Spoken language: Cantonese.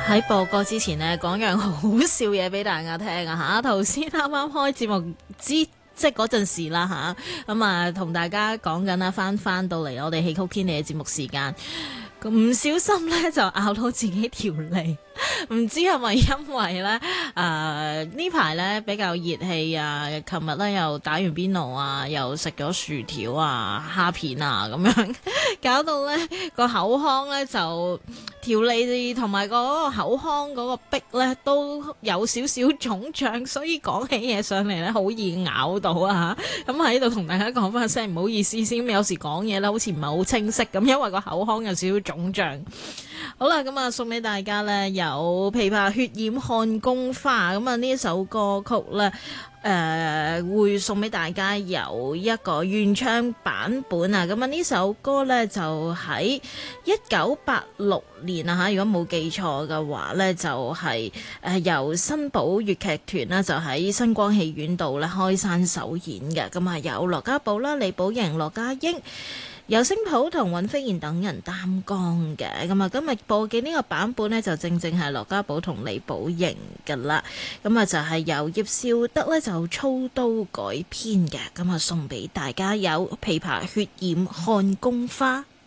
喺播歌之前呢，講樣好笑嘢俾大家聽啊嚇！頭先啱啱開節目即係嗰陣時啦嚇，咁啊同大家講緊啦，翻到嚟我哋戲曲天地嘅節目時間，唔小心咧就咬到自己條脷。唔知係咪因為咧呢排咧比較熱氣啊，琴日咧又打完邊爐啊，又食咗薯條啊、蝦片啊咁樣，搞到咧個口腔咧就條脷同埋個口腔嗰個壁咧都有少少腫脹，所以講起嘢上嚟咧好易咬到啊！咁喺度同大家講翻聲唔好意思先，有時講嘢咧好似唔係好清晰咁，因為個口腔有少少腫脹。好啦，咁啊送俾大家呢有琵琶血染漢宮花，咁啊呢首歌曲呢會送俾大家有一個原唱版本啊，咁啊呢首歌呢就喺1986年啊吓，如果冇記錯嘅話呢就係由新寶粵劇團啦，就喺新光戲院度呢開山首演嘅，咁啊有羅家寶啦、李寶瑩、羅家英、尤聲普同尹飛燕等人擔綱嘅，咁啊今日播嘅呢個版本呢，就正係羅家寶同李寶瑩㗎啦，咁啊就係由葉紹德呢就操刀改編嘅，咁啊送俾大家有琵琶血染漢宮花。